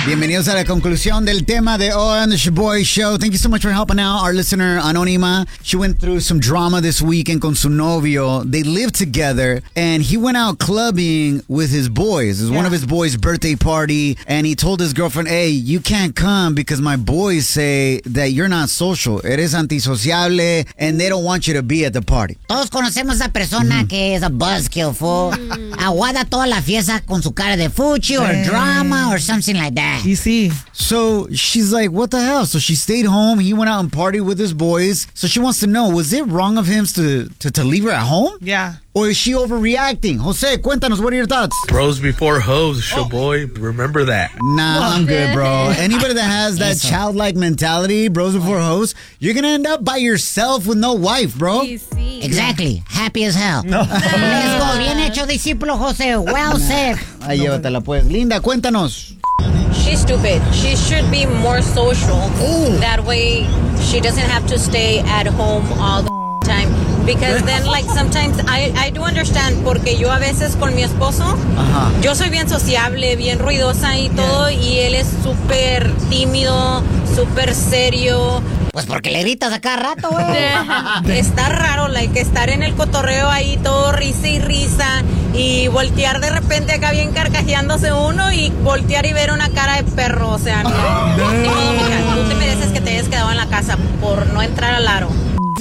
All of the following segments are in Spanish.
Bienvenidos a la conclusión del tema de hoy on the Shaboy Show. Thank you so much for helping out our listener, Anonima. She went through some drama this weekend con su novio. They lived together, and he went out clubbing with his boys. It was one of his boys' birthday party, and he told his girlfriend, hey, you can't come because my boys say that you're not social. Eres antisociable, and they don't want you to be at the party. Todos conocemos a esa persona que es a buzzkill, fool. Aguada toda la fiesta con su cara de fuchi or drama or something like that. Easy. So she's like, what the hell? So she stayed home. He went out and partied with his boys. So she wants to know, was it wrong of him to leave her at home? Yeah. Or is she overreacting? Jose, cuéntanos, what are your thoughts? Bros before hoes, Shaboy. Remember that. Nah, I'm good, bro. Anybody that has that childlike mentality, bros before hoes, you're going to end up by yourself with no wife, bro. Exactly. Happy as hell. No. Let's go. Bien hecho, discípulo Jose. Well said. Ahí llévatela, pues. Linda, cuéntanos. She's stupid. She should be more social. That way she doesn't have to stay at home all the time. Because then, like, sometimes I do understand, porque yo a veces con mi esposo, yo soy bien sociable, bien ruidosa y todo, y él es súper tímido, súper serio. Pues porque le gritas a cada rato, güey. Está raro, like, estar en el cotorreo ahí todo risa y risa, y voltear de repente acá bien carcajeándose uno, y voltear y ver una cara de perro, o sea, no. Ni modo, mija, tú te mereces que te hayas quedado en la casa por no entrar al aro.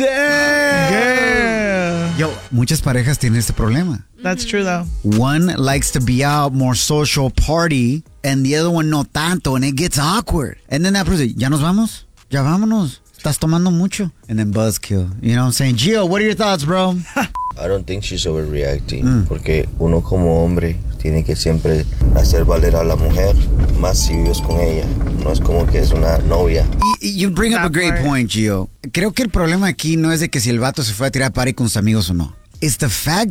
Damn. Yo, muchas parejas tienen este problema. That's true, though. One likes to be out, more social, party, and the other one no tanto, and it gets awkward. And then that person, ¿ya nos vamos? Ya vámonos. Estás tomando mucho. And then buzzkill. You know what I'm saying? Gio, what are your thoughts, bro? I don't think she's overreacting. Porque uno como hombre tiene que siempre hacer valer a la mujer, más si vives con ella. No es como que es una novia. You bring up a great point, Gio. Creo que el problema aquí no es de que si el vato se fue a tirar party con sus amigos o no. It's the fact